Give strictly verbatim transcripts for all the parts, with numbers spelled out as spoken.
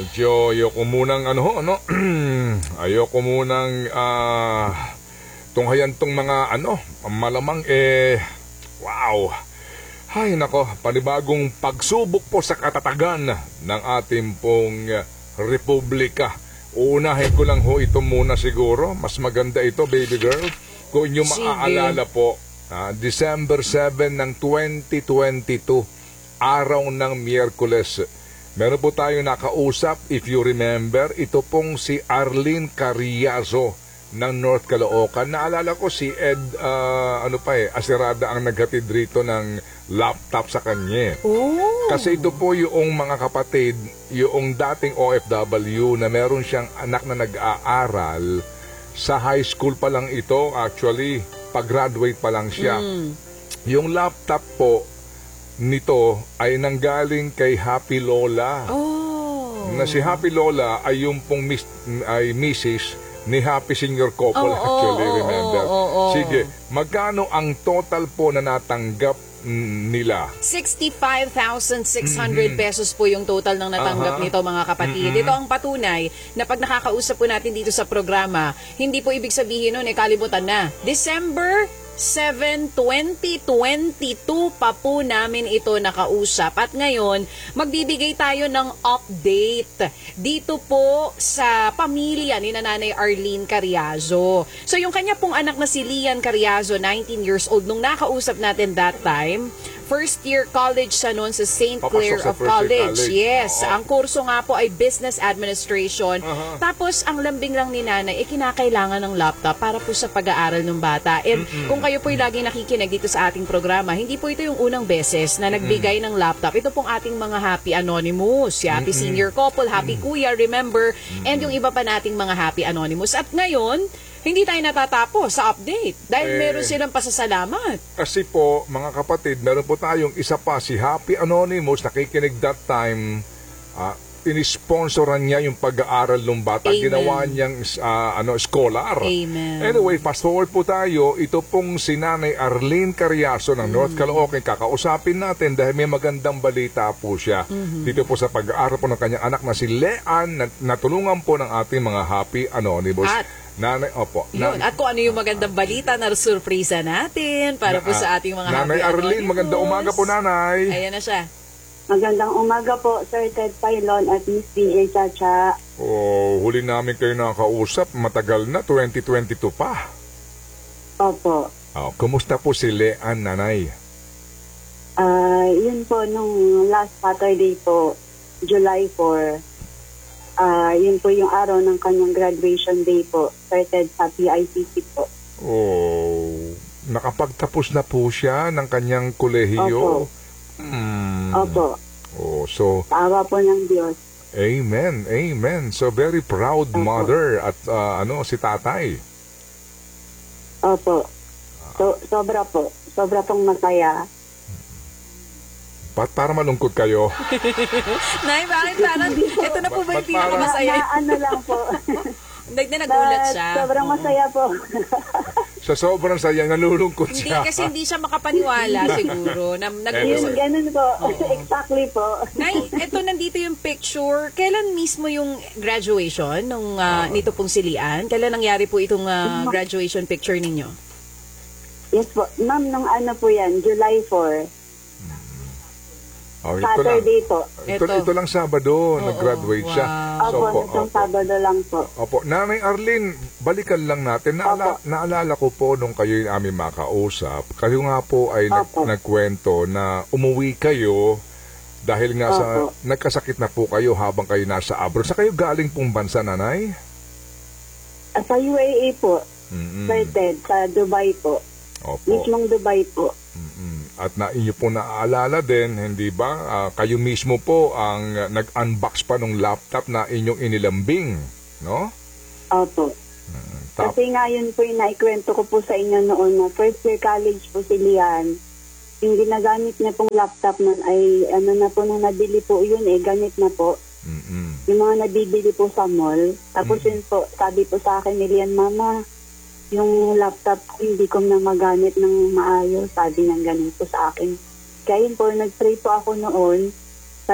medyo ayoko munang ano ho, ano, ayoko munang uh, tunghayan tong mga ano, malamang eh, wow. Ay nako, panibagong pagsubok po sa katatagan ng ating pong republika. Uunahin ko lang ho ito muna siguro, mas maganda ito baby girl. Kung inyo maaalala po, uh, December seventh ng twenty twenty-two, araw ng Miyerkules. Meron po tayo nakausap, if you remember, ito pong si Arlene Carriazo ng North Caloocan. Naalala ko si Ed, uh, ano pa eh, Aserada ang naghatid rito ng laptop sa kanya. Oh. Kasi ito po yung mga kapatid, yung dating O F W na meron siyang anak na nag-aaral, sa high school pa lang ito, actually, pag-graduate pa lang siya. Mm. Yung laptop po, nito ay nanggaling kay Happy Lola. Oh. Na si Happy Lola ay yung pong mis, ay missus ni Happy Senior Couple, oh, actually, oh, remember. Oh, oh, oh. Sige, magkano ang total po na natanggap nila? sixty-five thousand six hundred mm-hmm. pesos po yung total ng natanggap uh-huh. nito mga kapatid. Mm-hmm. Ito ang patunay na pag nakakausap po natin dito sa programa, hindi po ibig sabihin nun, eh, kalimutan na. December seventh, twenty twenty-two pa po namin ito nakausap. At ngayon, magbibigay tayo ng update dito po sa pamilya ni Nanay Arlene Carriazo. So yung kanya pong anak na si Lian Carriazo, nineteen years old, nung nakausap natin that time, first year college sa noon sa Saint Clair of College. college. Yes, uh-huh. Ang kurso nga po ay Business Administration. Uh-huh. Tapos ang lambing lang ni Nanay, eh, kinakailangan ng laptop para po sa pag-aaral ng bata. And mm-hmm. kung kayo po yung lagi nakikinig dito sa ating programa, hindi po ito yung unang beses na nagbigay mm-hmm. ng laptop. Ito pong ating mga Happy Anonymous, si Happy mm-hmm. Senior Couple, Happy mm-hmm. Kuya, remember, mm-hmm. and yung iba pa nating mga Happy Anonymous. At ngayon, hindi tayo natatapos sa update dahil eh, meron silang pasasalamat. Kasi po, mga kapatid, meron po tayong isa pa, si Happy Anonymous, nakikinig that time, uh, inisponsoran niya yung pag-aaral ng bata. Amen. Ginawa niyang uh, ano, scholar. Amen. Anyway, fast forward po tayo, ito pong si Nanay Arlene Carriazo ng mm. North Caloocan, kakausapin natin dahil may magandang balita po siya. Mm-hmm. Dito po sa pag-aaral po ng kanyang anak na si Leanne, na natulungan po ng ating mga Happy Anonymous. At Nanay, opo. Yun. Nan- At kung ano yung magandang balita na surpresa natin para na, po sa ating mga Nanay Happy Arlene, Anonymous. magandang umaga po, Nanay. Ayan na siya. Magandang umaga po, Sir Ted Pailon at Miss P A Chacha. Oh, huli namin kayo nakakausap. Matagal na, twenty twenty-two pa. Opo. Oh, kumusta po si Leanne, Nanay? Uh, yun po, nung last Saturday po, July fourth, uh, yun po yung araw ng kanyang graduation day po, Sir Ted, sa P I C C po. Oh, nakapagtapos na po siya ng kanyang kolehiyo. Opo. Hmm. Opo. Oh, so tawa po ng Diyos. Amen, amen. So very proud Opo. Mother at uh, ano si tatay. Opo. So, sobra po. Sobra pong masaya. Ba't para malungkot kayo? Nay, bakit parang ito na po ba yung pinakamasaya? Na, ano lang po. Nagulat siya. Sobrang masaya po. Sa sobrang saya, nalulungkot hindi, siya. Hindi, kasi hindi siya makapaniwala siguro. Na, Yun, ganun po. Exactly po. Nay, ito nandito yung picture. Kailan mismo yung graduation nung uh, nito pong si Lian? Kailan nangyari po itong uh, graduation picture ninyo? Yes po. Ma'am, nung ano po yan, July fourth. Oh, Saturday po. Ito, ito. ito lang Sabado, oh, nag-graduate wow. siya. So, opo, po, itong opo. Sabado lang po. Opo. Nanay Arlene, balikan lang natin. Naala, naalala ko po nung kayo yung aming makausap, kayo nga po ay nag, nagkwento na umuwi kayo dahil nga opo. sa nagkasakit na po kayo habang kayo nasa abroad. Sa kayo galing pong bansa, Nanay? Sa U A E po. Mm-hmm. Sir Ted, sa Dubai po. Opo. Mismong Dubai po. Mm-hmm. At na inyo po naaalala din, hindi ba? Uh, kayo mismo po ang uh, nag-unbox pa ng laptop na inyong inilambing, no? Opo. Hmm, Kasi nga yun po yung naikwento ko po sa inyo noon na first year college po si Lian. Yung ginagamit niya pong laptop nun ay ano na po nung nabili po yun eh, ganit na po. Mm-hmm. Yung mga nabibili po sa mall. Tapos mm-hmm. yun po, sabi po sa akin ni Lian, Mama, yung laptop hindi ko na magamit ng maayos, sabi ng ganun po sa akin. Kaya yun po, nag-pray po ako noon. Tapos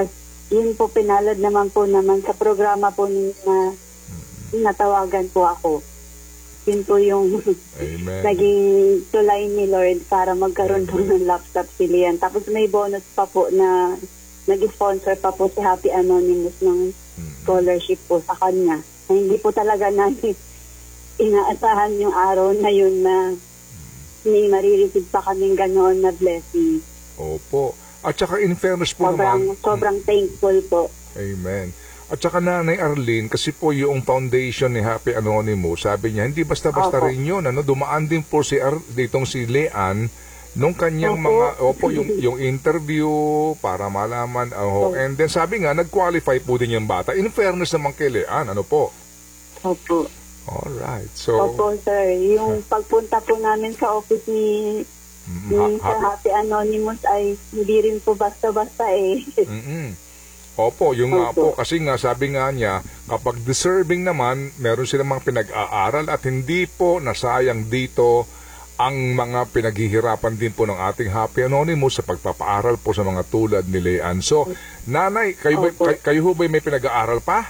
yun po, pinalad naman po naman sa programa po ninyo na natawagan po ako. Yun po yung Amen. naging tulay ni Lord para magkaroon po ng laptop si Lian. Tapos may bonus pa po na nag-sponsor pa po si Happy Anonymous ng scholarship po sa kanya. Na hindi po talaga namin inaasahan yung araw na yun na may marireceive pa kaming ganoon na blessing. Opo. At saka in fairness po Sobrang, naman. sobrang thankful po. Amen. At saka Nanay Arlene, kasi po yung foundation ni Happy Anonymous, sabi niya, hindi basta-basta Opo. rin yun. Ano? Dumaan din po si Ar- ditong si Leanne nung kanyang Opo. mga, opo, yung, yung interview para malaman. Oh, Opo. and then sabi nga, nag-qualify po din yung bata. In fairness naman kay Leanne, ano po? Opo. Alright. So, Opo, sir. Yung pagpunta po namin sa office ni, mm, ni ha- Sir Happy Anonymous ay hindi rin po basta-basta eh. mm Opo, yung nga po, Opo. kasi nga sabi nga niya, kapag deserving naman, meron silang mga pinag-aaral at hindi po nasayang dito ang mga pinaghihirapan din po ng ating Happy Anonymous sa pagpapaaral po sa mga tulad ni Leanne. So, Nanay, kayo, ba, Opo. kay, kayo ho ba may pinag-aaral pa?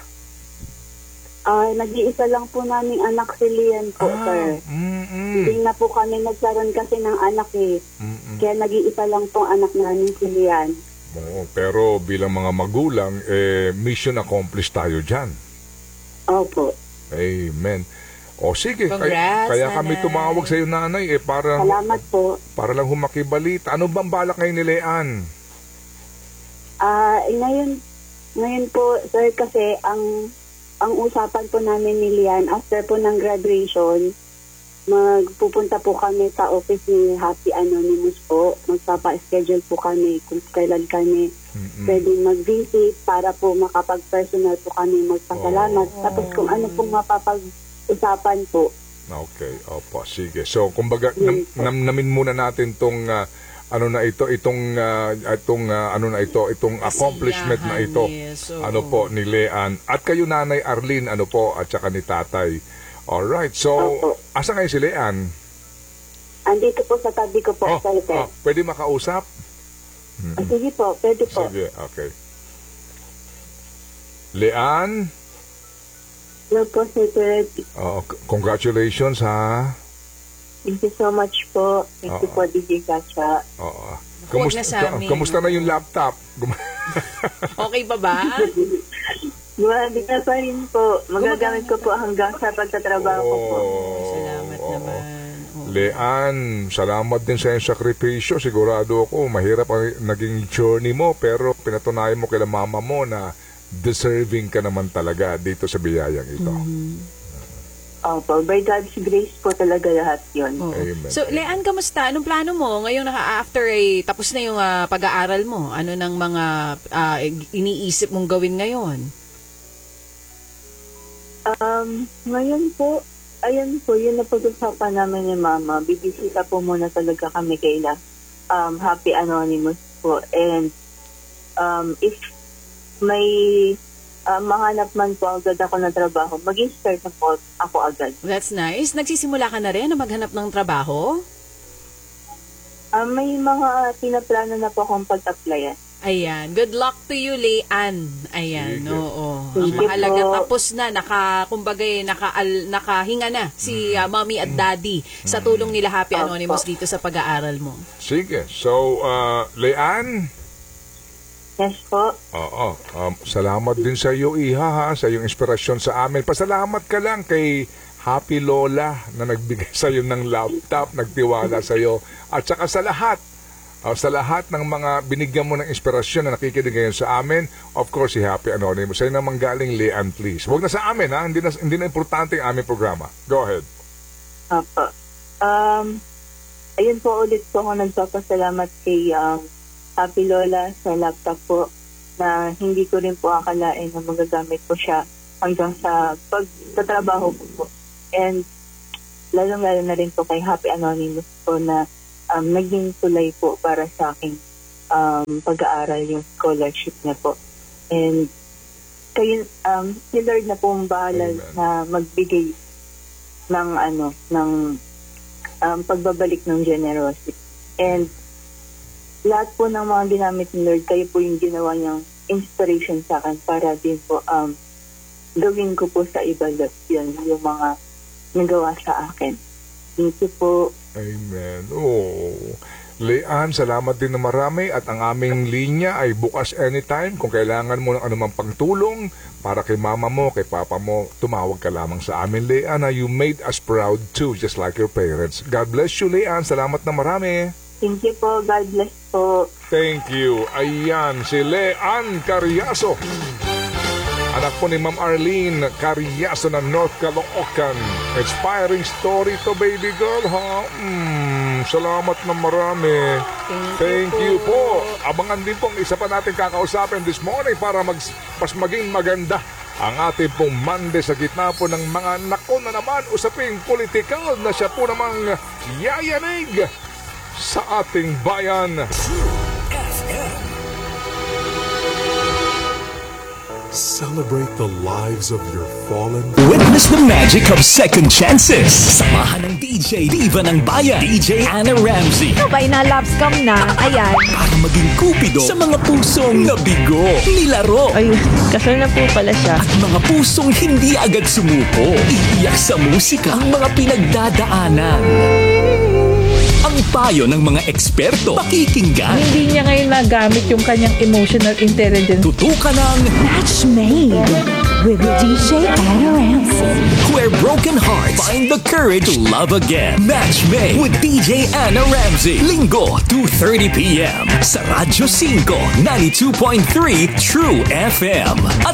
Ah, nag-iisa lang po naming anak si Lian po, sir. mm-mm, Hindi na po kami nagkaroon kasi ng anak eh. mm-mm. Kaya nag-iisa lang pong anak namin si Lian. Oo, pero bilang mga magulang, eh, mission accomplished tayo dyan. Opo. Amen. O sige, kaya, Congrats, kaya kami Nanay. tumawag sa iyo, Nanay, eh, para... Salamat po. Para lang humakibalita. Ano bang balak ngayon ni Leanne? Ah, eh, ngayon, ngayon po, sir, kasi ang ang usapan po namin ni Lian, after po ng graduation, magpupunta po kami sa office ni Happy Anonymous po. Magpapa-schedule po kami kung kailan kami Mm-mm. pwedeng mag-visit para po makapag-personal po kami magpasalamat. Oh. Tapos kung ano pong mapapag-usapan po. Okay, opo, sige. So, kumbaga, nam, Yes, po. namnamin muna natin tong ah, ano na ito, itong ah, itong ah, ano na ito, itong accomplishment na Kasiyahan, ito. yes, oo. Ano po ni Leanne at kayo Nanay Arlene, ano po, at saka ni Tatay. All right. So, Opo. asa ngayon si Leanne? Andito po sa tabi ko po, Oh, sir. sir. oh, pwede makausap? Ah, sige po, pwede po. Sige, okay. Leanne, Hello po, Sir Ted. oh, c- congratulations ha. Thank you so much po. Thank you Oo. po, D J Gacha. Oo. Huwag na sa amin. kamusta na yung laptop? Gum- Okay ba ba? Grabe na pa rin po. Magagamit ko po hanggang sa pagtatrabaho ko po. Salamat Oo. naman. Oo. Leanne, salamat din sa iyong sakripisyo. Sigurado ako, mahirap ang naging journey mo, pero pinatunayan mo kay mama mo na deserving ka naman talaga dito sa biyayang ito. Opo, by God's grace po talaga lahat yun. Oo. Amen. So, Leanne, kamusta? Anong plano mo? Ngayon, naka after ay tapos na yung ah, pag-aaral mo. Ano nang mga ah, iniisip mong gawin ngayon? Um, ngayon po, ayan po, yun na pag-usapan namin ni Mama. Bibisita po muna talaga kami kaila um, Happy Anonymous po. And um, if may uh, mahanap man po agad ako ng trabaho, mag-start na po ako agad. That's nice. Nagsisimula ka na rin na maghanap ng trabaho? Um, may mga pinaplano na po akong pag-applyan. Ayan. Good luck to you, Leanne. Ayan, Sige. oo. Ang Sige mahalaga, po. tapos na, naka, kumbaga, naka, al, nakahinga na si ah, mommy at daddy sa tulong nila Happy Opo. Anonymous dito sa pag-aaral mo. Sige. So, uh, Leanne, Yes po. oo, um, salamat din sa iyo, Iha, ha, sa iyong inspirasyon sa amin. Pasalamat ka lang kay Happy Lola na nagbigay sa iyo ng laptop, nagtiwala sa iyo, at saka sa lahat, uh, sa lahat ng mga binigyan mo ng inspirasyon na nakikinig ngayon sa amin. Of course, si Happy Anonymous. Sa'yo naman galing, Leanne, please. Huwag na sa amin, ha? Hindi na, hindi na importante ang aming programa. Go ahead. Opo. Um, ayun po ulit po ako nagpapasalamat kay um, Happy Lola sa laptop po na hindi ko rin po akalain na magagamit ko siya hanggang sa pagtatrabaho ko po. And lalong-lalo na rin po kay Happy Anonymous po na um, naging tulay po para sa aking um, pag-aaral yung scholarship niya po. And kayo, um, si Lord na po ang bahala Amen. na magbigay ng ano, ng um, pagbabalik ng generosity. And lahat po ng mga ginamit ni Lord, kayo po yung ginawa niyang inspiration sa akin para din po um, gawin ko po sa iba yun, yung mga nagawa sa akin. Thank you po. Amen. Oh. Leanne, salamat din na marami at ang aming linya ay bukas anytime. Kung kailangan mo ng anumang pangtulong para kay mama mo, kay papa mo, tumawag ka lamang sa amin. Leanne, you made us proud too, just like your parents. God bless you, Leanne. Salamat na marami. Thank you po. God bless po. Thank you. Ayan, si Leanne Carriazo. Anak po ni Ma'am Arlene Carriazo ng North Caloocan. Inspiring story to, baby girl, ha? Mm, salamat na marami. Thank, Thank you you po. Abangan din pong isa pa natin kakausapin this morning para mag, mas maging maganda ang ating pong Monday sa gitna po ng mga nako na naman usaping politikal na siya po namang yayanig sa ating bayan. Celebrate the lives of your fallen. Witness the magic of second chances. Samahan ng D J Diva ng Bayan, D J Anna Ramsey. Sabay na love scam na. Ayan. Para maging kupido sa mga pusong nabigo, nilaro, Ay, kasal na po pala siya. at mga pusong hindi agad sumuko. Iiyak sa musika ang mga pinagdadaanan. Ang payo ng mga eksperto, pakikinggan. Hindi niya ngayon nagamit yung kanyang emotional intelligence. Tutukan ng Match made with D J Anna Ramsey. Where Broken Hearts Find the Courage to Love Again. Match Made with D J Anna Ramsey. Linggo, two thirty p.m. sa Radyo five, ninety-two point three True F M. At